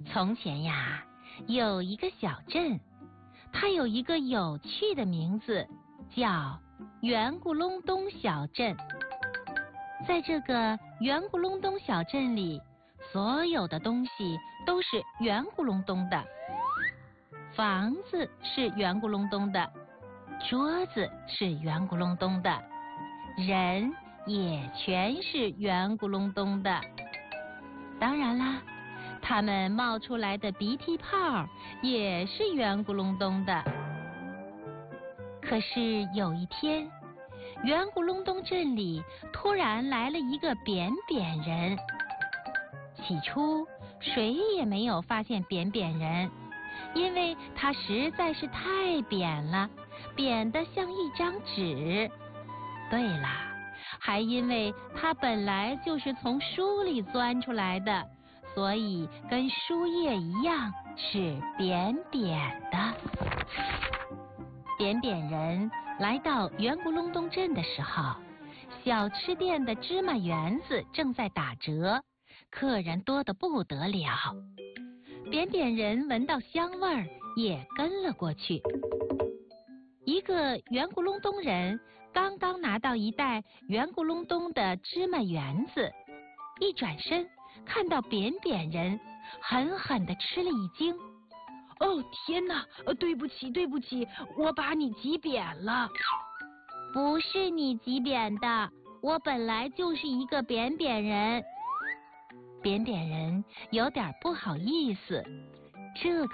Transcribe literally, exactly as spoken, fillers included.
从前呀，有一个小镇，它有一个有趣的名字，叫圆咕隆咚小镇。在这个圆咕隆咚小镇里，所有的东西都是圆咕隆咚的。房子是圆咕隆咚的，桌子是圆咕隆咚的，人也全是圆咕隆咚的。当然啦，它们冒出来的鼻涕泡也是圆咕隆咚的。可是有一天，圆咕隆咚镇里突然来了一个扁扁人。起初谁也没有发现扁扁人，因为他实在是太扁了，扁得像一张纸。对了，还因为他本来就是从书里钻出来的，所以跟书页一样是扁扁的。扁扁人来到圆咕隆咚镇的时候，小吃店的芝麻圆子正在打折，客人多得不得了。扁扁人闻到香味儿，也跟了过去。一个圆咕隆咚人刚刚拿到一袋圆咕隆咚的芝麻圆子，一转身看到扁扁人，狠狠地吃了一惊。 哦，天哪！对不起，对不起，我把你挤扁了。 不是你挤扁的，我本来就是一个扁扁人。扁扁人有点不好意思，这个